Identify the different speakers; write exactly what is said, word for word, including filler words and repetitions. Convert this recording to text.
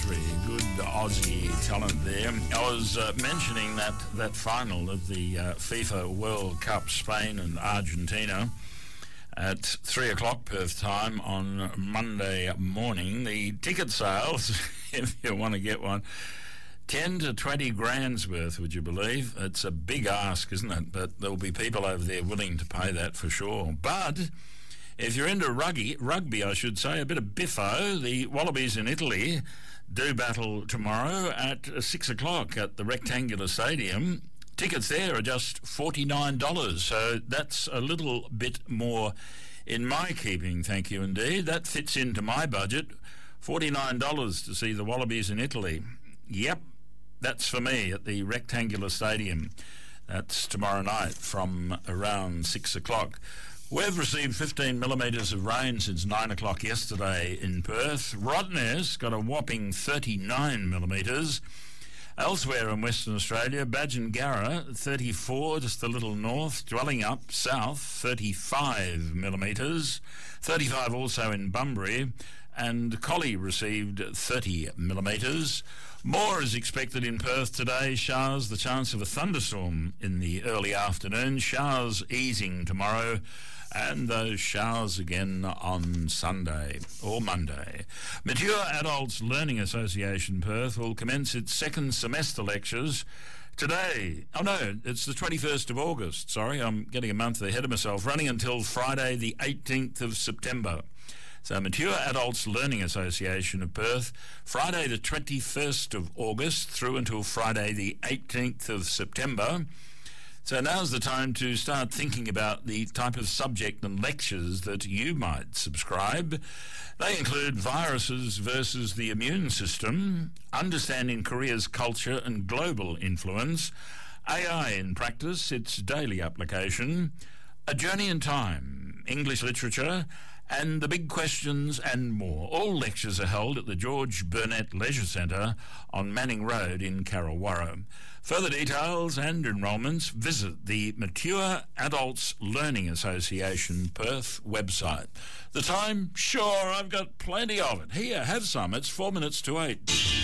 Speaker 1: Guthrie, good Aussie talent there. I was uh, mentioning that, that final of the uh, FIFA World Cup, Spain and Argentina, at three o'clock Perth time on Monday morning. The ticket sales, if you want to get one, ten to twenty grand's worth, would you believe? It's a big ask, isn't it? But there'll be people over there willing to pay that for sure. But if you're into rugby, rugby, I should say, a bit of biffo, the Wallabies in Italy do battle tomorrow at six o'clock at the Rectangular Stadium. Tickets there are just forty-nine dollars, so that's a little bit more in my keeping, thank you indeed. That fits into my budget, forty-nine dollars to see the Wallabies in Italy. Yep, that's for me at the Rectangular Stadium. That's tomorrow night from around six o'clock. We've received fifteen millimetres of rain since nine o'clock yesterday in Perth. Rottnest got a whopping thirty-nine millimetres. Elsewhere in Western Australia, Badgingarra, thirty-four, just a little north. Dwelling up south, thirty-five millimetres. thirty-five also in Bunbury. And Collie received thirty millimetres. More is expected in Perth today. Showers, the chance of a thunderstorm in the early afternoon. Showers easing tomorrow. And those showers again on Sunday or Monday. Mature Adults Learning Association Perth will commence its second semester lectures today. Oh no, it's the twenty-first of August. Sorry, I'm getting a month ahead of myself. Running until Friday the eighteenth of September. So Mature Adults Learning Association of Perth, Friday the twenty-first of August through until Friday the eighteenth of September. So now's the time to start thinking about the type of subject and lectures that you might subscribe. They include viruses versus the immune system, understanding Korea's culture and global influence, A I in practice, its daily application, a journey in time, English literature, and the big questions and more. All lectures are held at the George Burnett Leisure Centre on Manning Road in Carrawarra. Further details and enrolments, visit the Mature Adults Learning Association Perth website. The time? Sure, I've got plenty of it. Here, have some. It's four minutes to eight.